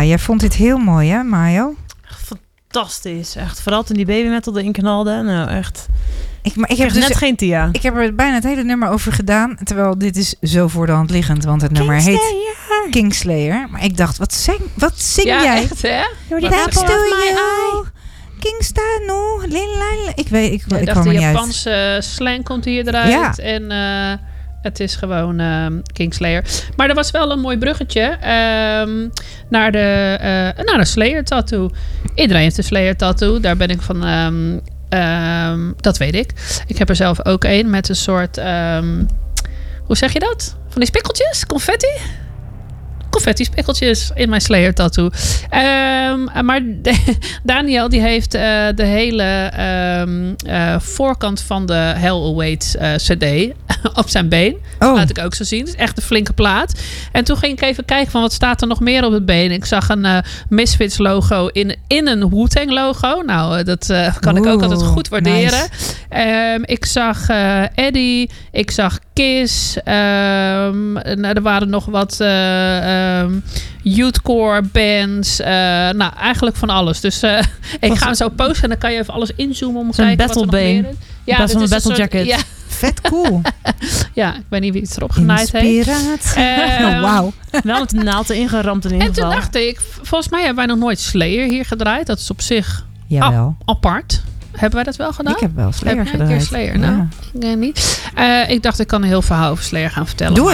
jij vond dit heel mooi, hè, Mayo? Fantastisch. Echt. Vooral toen die baby metal erin knalde. Nou, echt. Ik heb net geen Tia. Ik heb er bijna het hele nummer over gedaan. Terwijl dit is zo voor de hand liggend. Want het nummer heet Kingslayer. Maar ik dacht, wat zing jij? Echt, hè? Thanks to you. Kingstanu. Ik Ik kwam dacht, er de niet uit. Japanse slang komt hier eruit. Ja. En het is gewoon Kingslayer. Maar er was wel een mooi bruggetje naar de Slayer tattoo. Iedereen heeft een Slayer tattoo. Daar ben ik van... dat weet ik. Ik heb er zelf ook een met een soort... hoe zeg je dat? Van die spikkeltjes? Confetti-spikkeltjes in mijn Slayer tattoo. Maar Daniel die heeft de hele voorkant van de Hell Awaits CD op zijn been. Oh. Laat ik ook zo zien. Het is echt een flinke plaat. En toen ging ik even kijken van wat staat er nog meer op het been. Ik zag een Misfits logo in een Wu-Tang logo. Nou, dat kan ik ook altijd goed waarderen. Nice. Ik zag Eddie. Ik zag Kiss. Er waren nog wat youthcore bands. Nou, eigenlijk van alles. Dus ik ga hem zo posten en dan kan je even alles inzoomen om te kijken wat er nog meer is. Ja, dat is een battle jacket. Ja. Vet cool. Ja, ik weet niet wie het erop genaaid heeft. Wauw. Wel met de naald erin geramd in ieder geval. En toen dacht ik, volgens mij hebben wij nog nooit Slayer hier gedraaid. Dat is op zich apart. Hebben wij dat wel gedaan? Ik heb wel Slayer Heb jij een keer Slayer? Ja. Nou, ik niet. Ik dacht, ik kan een heel verhaal over Slayer gaan vertellen. Doe